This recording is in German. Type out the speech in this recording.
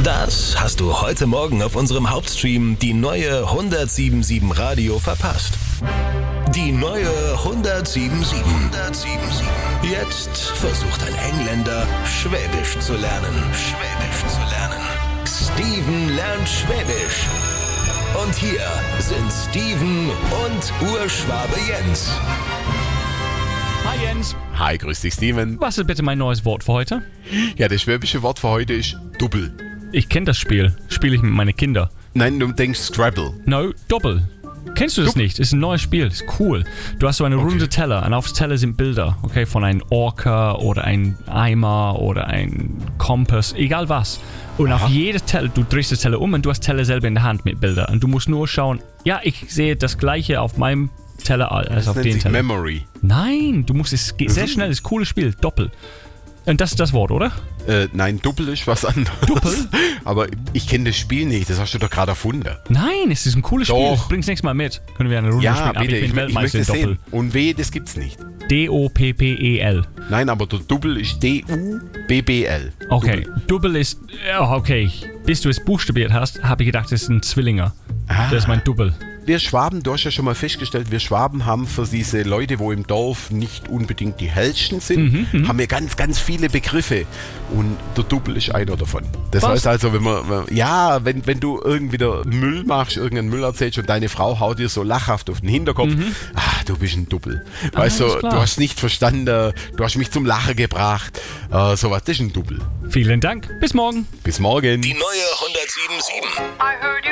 Das hast du heute Morgen auf unserem Hauptstream die neue 107.7 Radio verpasst. Die neue 107.7. Jetzt versucht ein Engländer, Schwäbisch zu lernen. Steven lernt Schwäbisch. Und hier sind Steven und Urschwabe Jens. Hi Jens. Hi, grüß dich Steven. Was ist bitte mein neues Wort für heute? Ja, das schwäbische Wort für heute ist Double. Ich kenne das Spiel. Spiele ich mit meinen Kindern. Nein, du denkst Scrabble. No, Doppel. Kennst du das nicht? Ist ein neues Spiel. Ist cool. Du hast so eine runde Teller und auf Teller sind Bilder, okay, von einem Orca oder einem Eimer oder einem Kompass, egal was. Und auf jede Teller, du drehst das Teller um und du hast Teller selber in der Hand mit Bildern. Und du musst nur schauen, ja, ich sehe das Gleiche auf meinem Teller als auf Das nennt den sich Teller. Memory. Nein, du musst es sehr schnell, das ist ein cooles Spiel, Doppel. Und das ist das Wort, oder? Nein, Double ist was anderes. Doppel? Aber ich kenne das Spiel nicht, das hast du doch gerade erfunden. Nein, es ist ein cooles Spiel. Doch. Bring's nächstes Mal mit. Können wir eine Runde Ja, spielen. Aber bitte, ich bin ich Weltmeister möchte in Doppel. sehen. Und wehe, das gibt's nicht. Doppel. Nein, aber der Double ist Dubbl. Okay, Double ist... Okay, bis du es buchstabiert hast, habe ich gedacht, das ist ein Zwillinger. Das ist mein Double. Wir Schwaben, du hast ja schon mal festgestellt, wir Schwaben haben für diese Leute, wo im Dorf nicht unbedingt die hellsten sind, haben wir ganz, ganz viele Begriffe. Und der Double ist einer davon. Das Was? heißt also, wenn du irgendwie wieder Müll machst, irgendeinen Müll erzählst und deine Frau haut dir so lachhaft auf den Hinterkopf, du bist ein Double. Weißt du, alles klar. du hast nicht verstanden, du hast mich zum Lachen gebracht, sowas, das ist ein Double. Vielen Dank. Bis morgen. Bis morgen. Die neue 107.7.